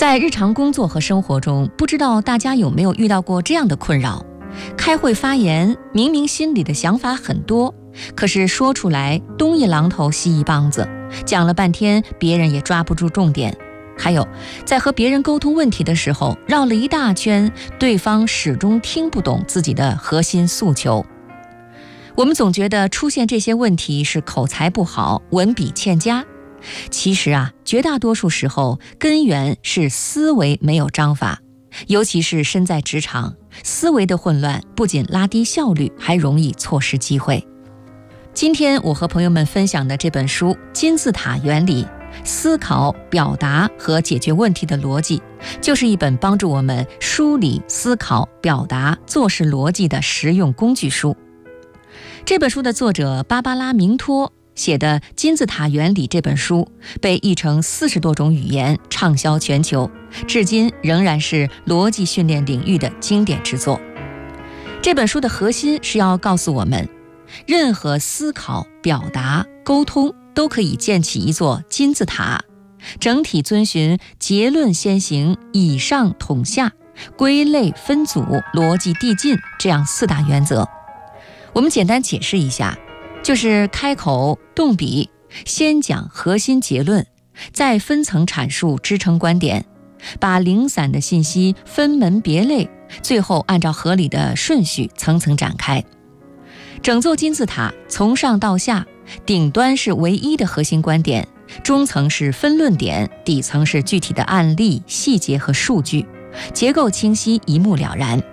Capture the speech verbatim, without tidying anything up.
在日常工作和生活中，不知道大家有没有遇到过这样的困扰：开会发言，明明心里的想法很多，可是说出来东一榔头西一棒子，讲了半天别人也抓不住重点。还有，在和别人沟通问题的时候，绕了一大圈，对方始终听不懂自己的核心诉求。我们总觉得出现这些问题是口才不好，文笔欠佳。其实啊，绝大多数时候根源是思维没有章法，尤其是身在职场，思维的混乱不仅拉低效率，还容易错失机会。今天我和朋友们分享的这本书《金字塔原理：思考、表达和解决问题的逻辑》，就是一本帮助我们梳理思考、表达、做事逻辑的实用工具书。这本书的作者芭芭拉·明托写的《金字塔原理》这本书被译成四十多种语言，畅销全球，至今仍然是逻辑训练领域的经典之作。这本书的核心是要告诉我们，任何思考、表达、沟通都可以建起一座金字塔，整体遵循结论先行、以上统下、归类分组、逻辑递进这样四大原则。我们简单解释一下，就是开口动笔，先讲核心结论，再分层阐述支撑观点，把零散的信息分门别类，最后按照合理的顺序层层展开。整座金字塔从上到下，顶端是唯一的核心观点，中层是分论点，底层是具体的案例、细节和数据，结构清晰，一目了然。